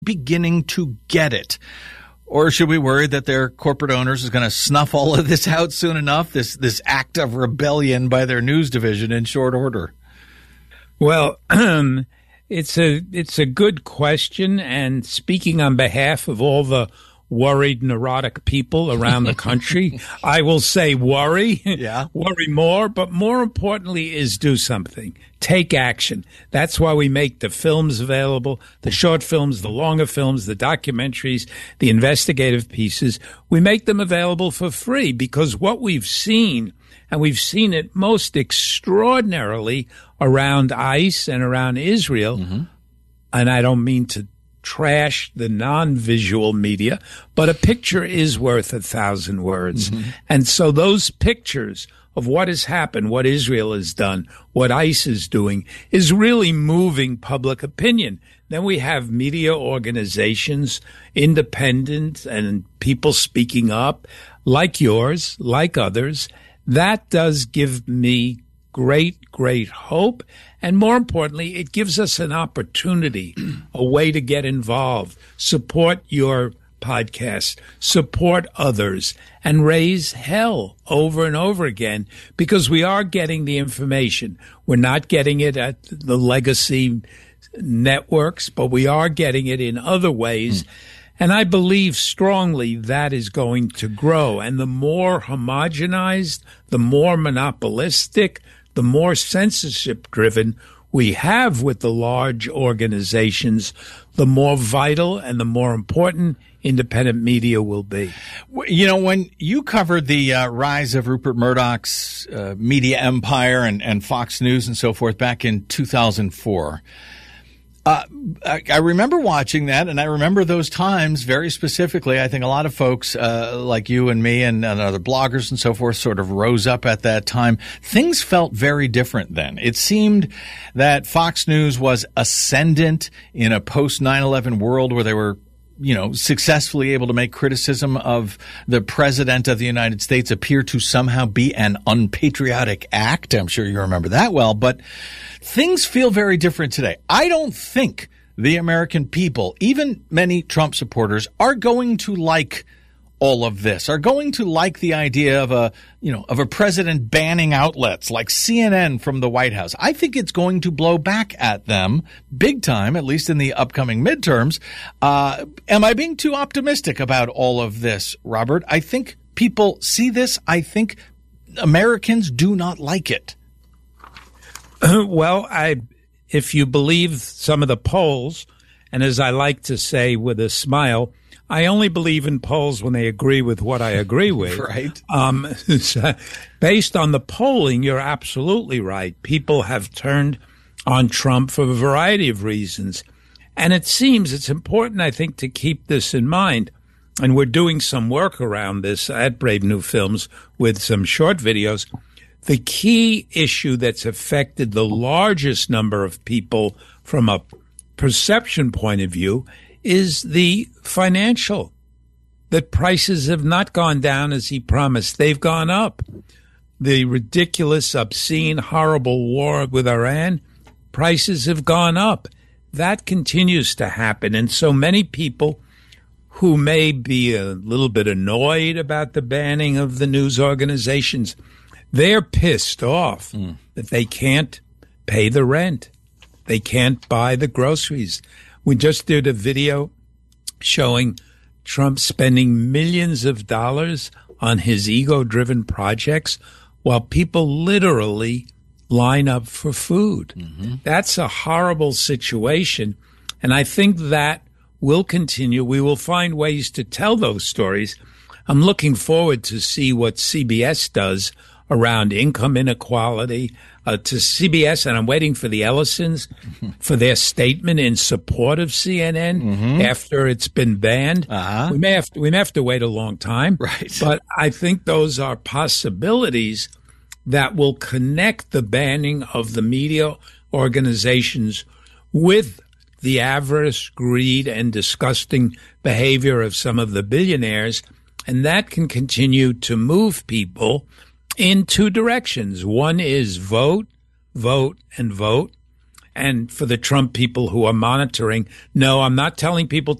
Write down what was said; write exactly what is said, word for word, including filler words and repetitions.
beginning to get it? Or should we worry that their corporate owners is going to snuff all of this out soon enough, this this act of rebellion by their news division in short order? Well, um, it's a it's a good question, and speaking on behalf of all the worried, neurotic people around the country, I will say worry, yeah. worry more, but more importantly is do something. Take action. That's why we make the films available, the short films, the longer films, the documentaries, the investigative pieces. We make them available for free because what we've seen, and we've seen it most extraordinarily around ICE and around Israel, mm-hmm. and I don't mean to trash the non-visual media, but a picture is worth a thousand words. Mm-hmm. And so those pictures of what has happened, what Israel has done, what ICE is doing, is really moving public opinion. Then we have media organizations, independent, and people speaking up, like yours, like others. That does give me great, great hope. And more importantly, it gives us an opportunity, a way to get involved, support your podcast, support others, and raise hell over and over again, because we are getting the information. We're not getting it at the legacy networks, but we are getting it in other ways. Mm. And I believe strongly that is going to grow. And the more homogenized, the more monopolistic, the more censorship-driven we have with the large organizations, the more vital and the more important independent media will be. You know, when you covered the uh, rise of Rupert Murdoch's uh, media empire and, and Fox News and so forth back in two thousand four, Uh, I, I remember watching that, and I remember those times very specifically. I think a lot of folks uh, like you and me and, and other bloggers and so forth sort of rose up at that time. Things felt very different then. It seemed that Fox News was ascendant in a post nine eleven world where they were, you know, successfully able to make criticism of the president of the United States appear to somehow be an unpatriotic act. I'm sure you remember that well, but things feel very different today. I don't think the American people, even many Trump supporters, are going to like all of this, are going to like the idea of a, you know, of a president banning outlets like C N N from the White House. I think it's going to blow back at them big time, at least in the upcoming midterms. Uh, am I being too optimistic about all of this, Robert? I think people see this. I think Americans do not like it. Well, I, if you believe some of the polls, and as I like to say with a smile, I only believe in polls when they agree with what I agree with. Right. Um, so based on the polling, you're absolutely right. People have turned on Trump for a variety of reasons. And it seems it's important, I think, to keep this in mind. And we're doing some work around this at Brave New Films with some short videos. The key issue that's affected the largest number of people from a perception point of view is the financial, that prices have not gone down as he promised. They've gone up. The ridiculous, obscene, horrible war with Iran, prices have gone up. That continues to happen. And so many people who may be a little bit annoyed about the banning of the news organizations, they're pissed off mm. that they can't pay the rent. They can't buy the groceries. We just did a video showing Trump spending millions of dollars on his ego-driven projects while people literally line up for food. Mm-hmm. That's a horrible situation. And I think that will continue. We will find ways to tell those stories. I'm looking forward to see what C B S does around income inequality, uh, to C B S, and I'm waiting for the Ellisons mm-hmm. for their statement in support of C N N mm-hmm. after it's been banned. Uh-huh. We may have to, we may have to wait a long time, right? But I think those are possibilities that will connect the banning of the media organizations with the avarice, greed, and disgusting behavior of some of the billionaires, and that can continue to move people in two directions. One is vote, vote, and vote. And for the Trump people who are monitoring, no, I'm not telling people